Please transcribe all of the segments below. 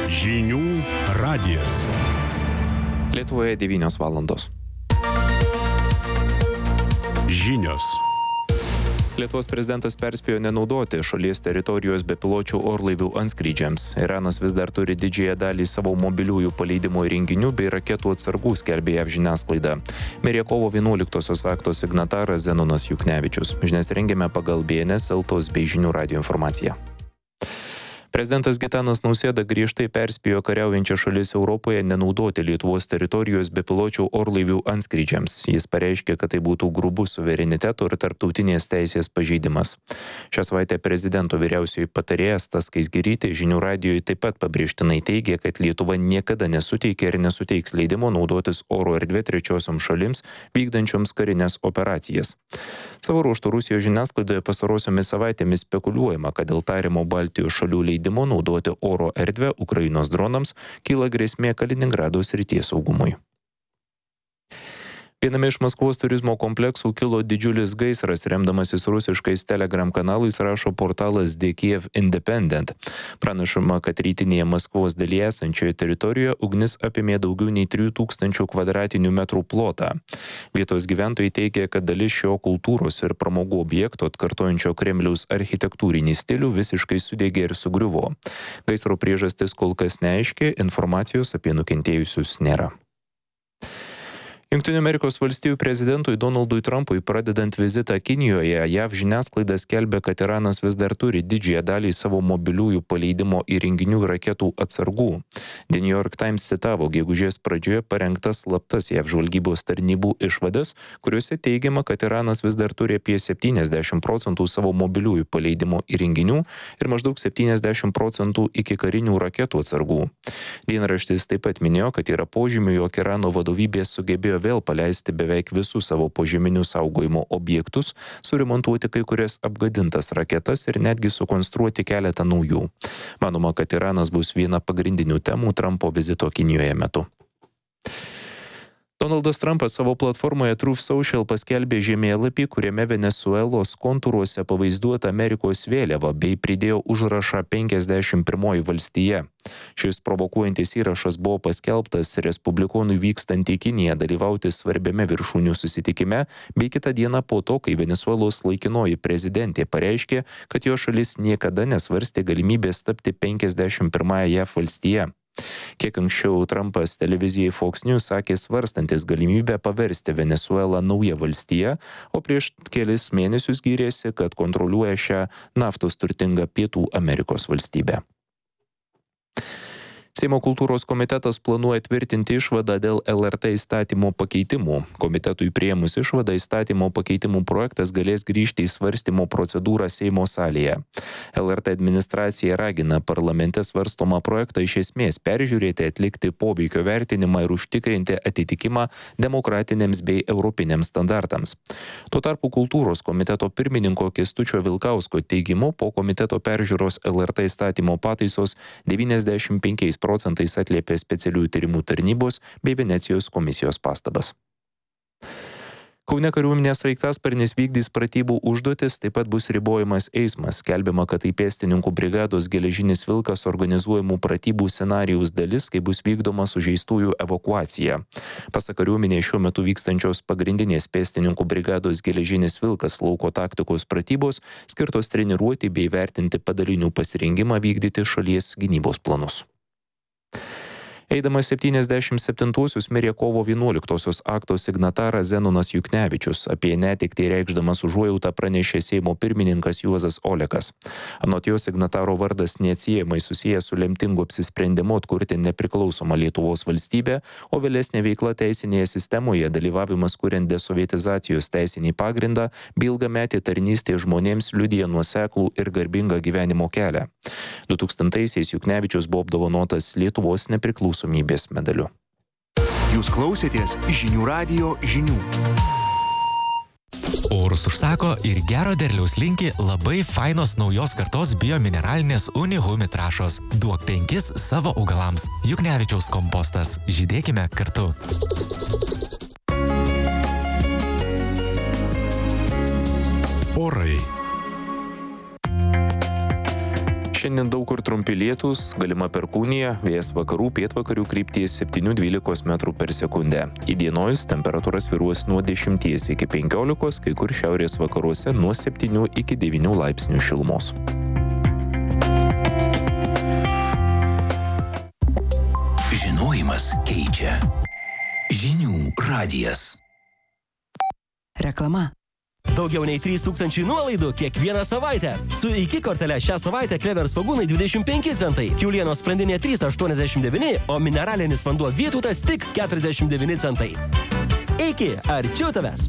Žinių radijas. Lietuvoje 9 valandos. Žinios. Lietuvos prezidentas perspėjo nenaudoti šalies teritorijos bepiločių orlaivių antskrydžiams. Iranas vis dar turi didžiąją dalį savo mobiliųjų paleidimo įrenginių bei raketų atsargų, skelbė JAV žiniasklaida. Mirė kovo 11-osios akto signataras Zenonas Juknevičius. Žinias rengėme pagal BNS, Eltos bei Žinių radijo informaciją. Prezidentas Gitanas Nausėda griežtai perspėjo kariaujančias šalis Europoje nenaudoti Lietuvos teritorijos bepiločių orlaivių antskrydžiams. Jis pareiškė, kad tai būtų grubus suvereniteto ir tarptautinės teisės pažeidimas. Šią savaitę prezidento vyriausioji patarėjas Stasys Skaisgirytė Žinių radijoje taip pat pabrėžtinai teigė, kad Lietuva niekada nesuteikė ir nesuteiks leidimo naudotis oro erdvė trečiosioms šalims vykdančioms karinės operacijas. Savo ruožtu Rusijos žiniasklaidoje pastarosiomis savaitėmis spekuliuojama, kad dėl tariamo Baltijos šalių leidimo naudoti oro erdvę Ukrainos dronams kyla grėsmė Kaliningrado srities saugumui. Viename iš Maskvos turizmo kompleksų kilo didžiulis gaisras, remdamasis rusiškais Telegram kanalais, rašo portalas The Kiev Independent. Pranešama, kad rytinėje Maskvos dalyje esančioje teritorijoje ugnis apėmė daugiau nei 3000 kvadratinių metrų plotą. Vietos gyventojai teigia, kad dalis šio kultūros ir pramogų objekto atkartojančio Kremliaus architektūrinį stilių visiškai sudegė ir sugriuvo. Gaisro priežastis kol kas neaiški, informacijos apie nukentėjusius nėra. Jungtinių Amerikos valstijų prezidentui Donaldui Trumpui pradedant vizitą Kinijoje, JAV žiniasklaida skelbia, kad Iranas vis dar turi didžiąją dalį savo mobiliųjų paleidimo įrenginių ir raketų atsargų. The New York Times citavo gegužės pradžioje parengtas slaptas JAV žvalgybos tarnybų išvadas, kuriuose teigiama, kad Iranas vis dar turi apie 70% savo mobiliųjų paleidimo įrenginių ir maždaug 70% iki karinių raketų atsargų. Dienraštis taip pat minėjo, kad yra požymių, jog Irano vadovybė sugebėjo vėl paleisti beveik visus savo požeminių saugojimo objektus, suremontuoti kai kurias apgadintas raketas ir netgi sukonstruoti keletą naujų. Manoma, kad Iranas bus viena pagrindinių temų Trumpo vizito Kinijoje metu. Donaldas Trumpas savo platformoje Truth Social paskelbė žemėlapį, kuriame Venesuelos kontūruose pavaizduota Amerikos vėliava bei pridėjo užrašą 51 valstija. Šis provokuojantis įrašas buvo paskelbtas respublikonui vykstant į Kiniją dalyvauti svarbiame viršūnių susitikime, bei kitą dieną po to, kai Venesuelos laikinoji prezidentė pareiškė, kad jo šalis niekada nesvarstė galimybės tapti 51 JAV valstija. Kiek anksčiau Trumpas televizijai Fox News sakė svarstantis galimybę paversti Venesuelą naują valstiją, o prieš kelis mėnesius gyrėsi, kad kontroliuoja šią naftos turtingą Pietų Amerikos valstybę. Seimo kultūros komitetas planuoja tvirtinti išvadą dėl LRT įstatymo pakeitimų. Komitetui priėmus išvadą įstatymo pakeitimų projektas galės grįžti į svarstymo procedūrą Seimo salėje. LRT administracija ragina parlamente svarstomą projektą iš esmės peržiūrėti, atlikti poveikio vertinimą ir užtikrinti atitikimą demokratiniams bei europiniams standartams. Tuo tarpu kultūros komiteto pirmininko Kęstučio Vilkausko teigimu, po komiteto peržiūros LRT įstatymo pataisos 95% atliepė specialiųjų tyrimų tarnybos bei Venecijos komisijos pastabas. Kaune kariuomenės sraigtasparnis vykdys pratybų užduotis, taip pat bus ribojamas eismas. Skelbiama, kad tai pėstininkų brigados Geležinis Vilkas organizuojamų pratybų scenarijaus dalis, kai bus vykdoma sužeistųjų evakuacija. Pasak kariuomenės šiuo metu vykstančios pagrindinės pėstininkų brigados Geležinis Vilkas lauko taktikos pratybos skirtos treniruoti bei vertinti padalinių pasirengimą vykdyti šalies gynybos planus. Eidamas 77-osius mirė kovo 11-osios akto signataras Zenonas Juknevičius. Apie netektį reikšdamas užuojautą pranešė Seimo pirmininkas Juozas Olekas. Anot jo signataro vardas neatsiejamai susijęs su lemtingu apsisprendimu atkurti nepriklausomą Lietuvos valstybę, o vėlesnė veikla teisinėje sistemoje, dalyvavimas kuriant desovietizacijos teisinį pagrindą, bei ilgametė tarnystė žmonėms liudija nuoseklų ir garbingą gyvenimo kelią. 2000-aisiais Juknevičius buvo apdovanotas Lietuvos nepriklausomybės medaliu. Jūs klausėtės Žinių radijo žinių. Orus užsako ir gero derliaus linki labai fainos naujos kartos biomineralinės Unihumi trąšos. Duok 5 savo augalams. Juknevičiaus kompostas. Žydėkime kartu. Orai. Šiandien daug kur trumpi lietūs, galima perkūnija, vėjas vakarų pietvakarių krypties 7-12 metrų per sekundę. Įdienojus temperatūra svyruos nuo 10 iki 15, kai kur šiaurės vakaruose nuo 7 iki 9 laipsnių šilumos. Žinojimas keičia. Žinių radijas. Reklama. Daugiau nei 3000 nuolaidų kiekvieną savaitę. Su iki kortele šią savaitę Klevers svogūnai 25 centai, kiaulienos sprandinė 3,89, o mineralinis vanduo Vytautas tik 49 centai. Iki, arčiau tavęs.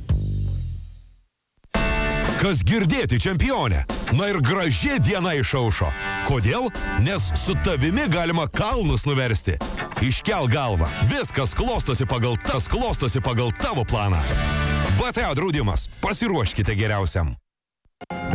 Kas girdėti, čempionė? Na ir graži diena išaušo. Kodėl? Nes su tavimi galima kalnus nuversti. Iškel galvą. Viskas klostosi pagal tavo planą. BTA draudimas. Pasiruoškite geriausiam.